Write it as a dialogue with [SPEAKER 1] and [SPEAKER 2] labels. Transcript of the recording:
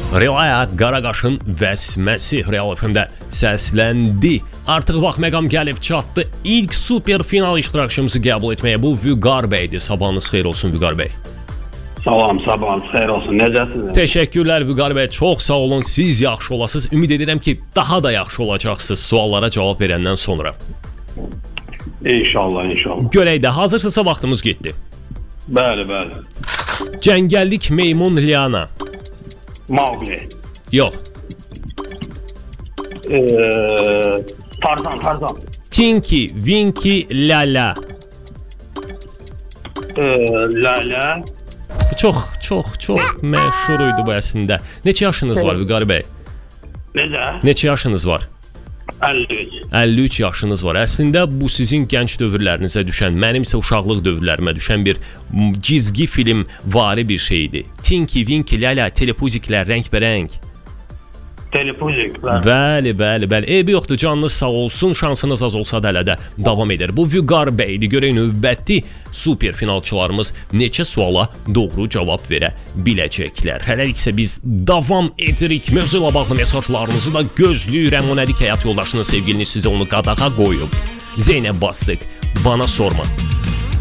[SPEAKER 1] Relaya Qaraqaşın vəsməsi Real FM-də səsləndi. Artıq vaxt məqam gəlib çatdı. İlk super final iştirakçımızı qəbul etməyə bu Vüqar bəydir. Sabahınız xeyir olsun Vüqar bəy.
[SPEAKER 2] Salam, sabahınız xeyir olsun. Necəsiniz?
[SPEAKER 1] Təşəkkürlər Vüqar bəy. Çox sağ olun. Siz yaxşı olasınız. Ümid edirəm ki, daha da yaxşı olacaqsınız suallara cavab verəndən sonra.
[SPEAKER 2] İnşallah, inşallah.
[SPEAKER 1] Görək də, hazırsınızsa vaxtımız getdi.
[SPEAKER 2] Bəli, bəli.
[SPEAKER 1] Cəngəllik meymun liana.
[SPEAKER 2] Mauqli.
[SPEAKER 1] Yox.
[SPEAKER 2] Tarzan.
[SPEAKER 1] Tinky, Winky, Lala.
[SPEAKER 2] Lala.
[SPEAKER 1] Çox məşhur idi bu əslində. Neçə yaşınız var Vüqar bəy?
[SPEAKER 2] Necə?
[SPEAKER 1] Neçə yaşınız var?
[SPEAKER 2] 53.
[SPEAKER 1] 53 yaşınız var. Əslində bu sizin gənc dövrlərinizə düşən, mənim isə uşaqlıq dövrlərimə düşən bir cizgi film vari bir şeydir. Tinky, Winky, Lala, telepuziklər rəngbərəng.
[SPEAKER 2] Telepuziklər.
[SPEAKER 1] Bəli. Eybi yoxdur, canınız sağ olsun, şansınız az olsa da hələ də davam edir. Bu Vüqar bəydir. Görək növbəti super finalçılarımız neçə suala doğru cavab verə biləcəklər. Hələlik isə biz davam edirik. Mövzu ilə bağlı mesajlarınızı da gözləyirəm. O nədir ki, həyat yoldaşının sevgiliniz sizə onu qadağa qoyub. Zeynəb Bastık, bana sorma.